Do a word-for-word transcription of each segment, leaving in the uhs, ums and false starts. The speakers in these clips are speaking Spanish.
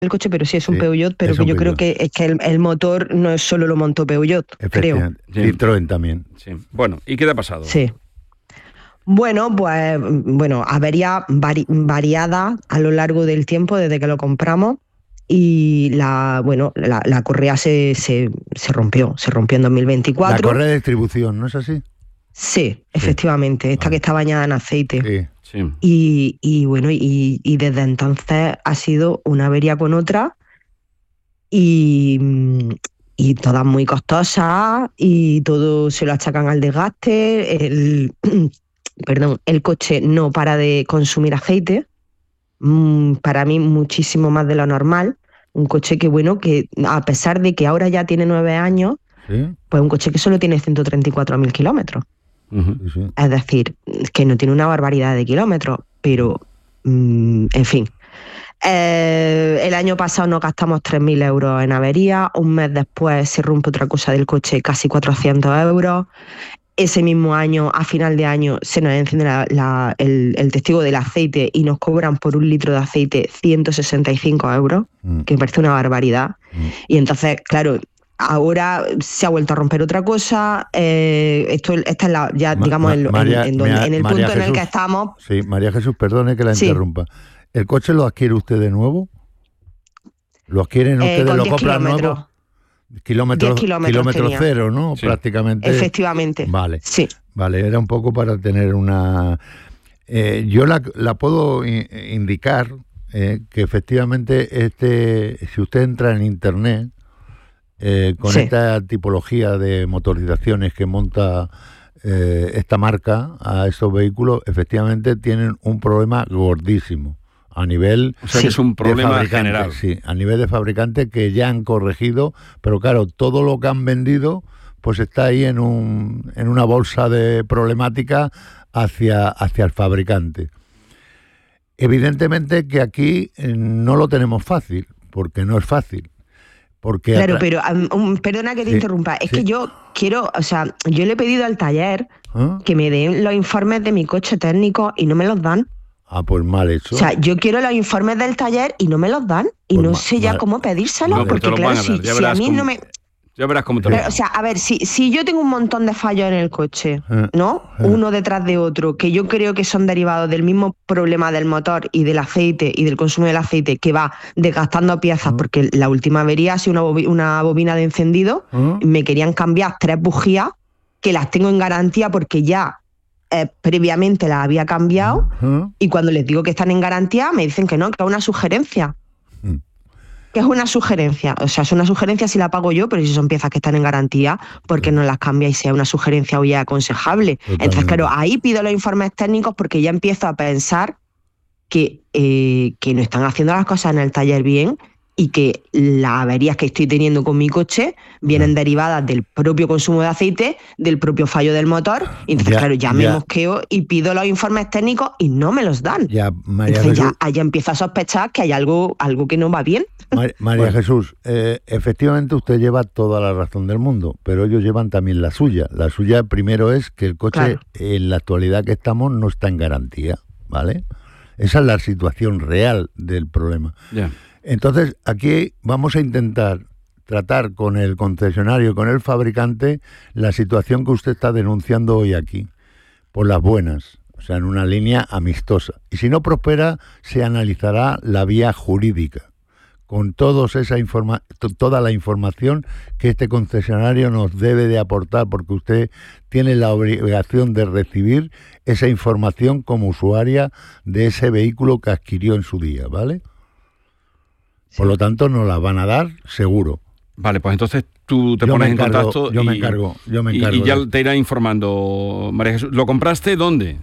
el coche, pero sí es un Sí, Peugeot, pero es que un yo creo Peugeot. que es que el, el motor no es solo lo montó Peugeot, creo. Efectivamente. Sí. Citroën también. Sí. Bueno, ¿y qué te ha pasado? Sí. Bueno, pues bueno, avería vari- variada a lo largo del tiempo desde que lo compramos y la bueno la, la correa se, se, se rompió, se rompió en dos mil La veinticuatro. correa de distribución, ¿no es así? Sí, efectivamente, esta Vale. que está bañada en aceite. Sí. Sí. Y, y bueno, y, y desde entonces ha sido una avería con otra y, y todas muy costosas y todo se lo achacan al desgaste. El, perdón, el coche no para de consumir aceite, mm, para mí muchísimo más de lo normal. Un coche que, bueno, que a pesar de que ahora ya tiene nueve años, Sí. pues un coche que solo tiene ciento treinta y cuatro mil kilómetros. Ujú. Sí, sí. Es decir, que no tiene una barbaridad de kilómetros, pero, mm, en fin. Eh, el año pasado nos gastamos tres mil euros en avería, un mes después se rompe otra cosa del coche, casi cuatrocientos euros. Ese mismo año, a final de año, se nos enciende la- la- el, el testigo del aceite y nos cobran por un litro de aceite ciento sesenta y cinco euros, Mm. que me parece una barbaridad. Mm. Y entonces, claro, ahora se ha vuelto a romper otra cosa. eh, esto, esta es la, ya, Ma- digamos, ma- en, lo- María- en- en donde- María- en el María punto en el que Jesús. estamos. Sí, María Jesús, perdone que la Sí. interrumpa. ¿El coche lo adquiere usted de nuevo? ¿Lo adquieren eh, ustedes? con ¿Lo diez compran kilómetros. nuevo? Kilómetros, diez kilómetros kilómetros tenía. cero, ¿no? Sí. Prácticamente. Efectivamente. Vale. Sí. Vale, era un poco para tener una... eh, yo la, la puedo i- indicar eh, que efectivamente este, si usted entra en internet eh, con Sí. esta tipología de motorizaciones que monta eh, esta marca a estos vehículos, efectivamente tienen un problema gordísimo a nivel O sea que es un de problema fabricante, general. sí, a nivel de fabricante que ya han corregido, pero claro, todo lo que han vendido pues está ahí en un en una bolsa de problemática hacia, hacia el fabricante. Evidentemente que aquí eh, no lo tenemos fácil, porque no es fácil. Porque Claro, atra- pero um, um, perdona que te Sí, interrumpa. Es sí. que yo quiero, o sea, yo le he pedido al taller ¿Ah? que me den los informes de mi coche técnico y no me los dan. Ah, pues mal hecho. O sea, yo quiero los informes del taller y no me los dan. Y Pues no ma- sé ya mal- cómo pedírselos, No, pues te porque los claro, van a si, dar, ya si a verás mí cómo- no me... Ya verás cómo te lo Pero, o sea, a ver, si, si yo tengo un montón de fallos en el coche, Eh, ¿no? eh. Uno detrás de otro, que yo creo que son derivados del mismo problema del motor y del aceite y del consumo del aceite, que va desgastando piezas, Mm. porque la última avería ha sido una, bobi- una bobina de encendido, ¿Ah? y me querían cambiar tres bujías, que las tengo en garantía porque ya eh, previamente las había cambiado, ¿Ah? y cuando les digo que están en garantía, me dicen que no, que es una sugerencia. Mm. Que es una sugerencia, o sea, es una sugerencia si la pago yo, pero si son piezas que están en garantía, ¿por qué no las cambia y sea una sugerencia o ya aconsejable? Totalmente. Entonces, claro, ahí pido los informes técnicos porque ya empiezo a pensar que, eh, que no están haciendo las cosas en el taller bien y que las averías que estoy teniendo con mi coche vienen Ya. derivadas del propio consumo de aceite, del propio fallo del motor, y entonces, Ya, claro, ya me ya. mosqueo y pido los informes técnicos y no me los dan. Ya, María Entonces Jesús, ya, ya empiezo a sospechar que hay algo, algo que no va bien. Mar- María Jesús, eh, efectivamente usted lleva toda la razón del mundo, pero ellos llevan también la suya. La suya primero es que el coche Claro. en la actualidad que estamos no está en garantía, ¿vale? Esa es la situación real del problema. Ya. Entonces, aquí vamos a intentar tratar con el concesionario, con el fabricante, la situación que usted está denunciando hoy aquí, por las buenas, o sea, en una línea amistosa. Y si no prospera, se analizará la vía jurídica, con todos esa informa- to- toda la información que este concesionario nos debe de aportar, porque usted tiene la obligación de recibir esa información como usuaria de ese vehículo que adquirió en su día, ¿vale? Por lo tanto, nos la van a dar seguro. Vale, pues entonces tú te Yo pones me en encargo- contacto yo y, me encargo, yo me y- encargo y ya de- te irá informando, María Jesús. ¿Lo compraste dónde?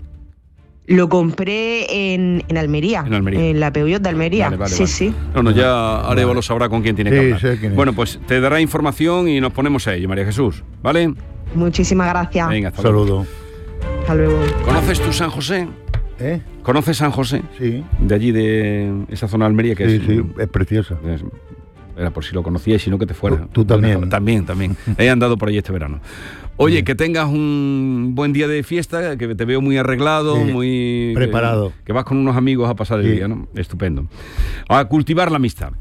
Lo compré en, en Almería, En Almería. en la Peugeot de Almería. Vale, vale, sí, vale. sí. No, no, ya Vale. Arevalo sabrá con quién tiene que Sí, hablar. sé quién es. Bueno, pues te dará información y nos ponemos a ello, María Jesús, ¿vale? Muchísimas gracias. Venga, hasta luego. Saludo. Hasta luego. ¿Conoces tú San José? ¿Eh? ¿Conoces San José? Sí, De allí, de esa zona de Almería, que sí, es... sí, es preciosa. es- Era por si lo conocías y si no que te fuera. Tú- tú también. También, también. He andado por allí este verano. Oye, que tengas un buen día de fiesta, que te veo muy arreglado, Sí, muy... preparado. Que, que vas con unos amigos a pasar el Sí. día, ¿no? Estupendo. A cultivar la amistad.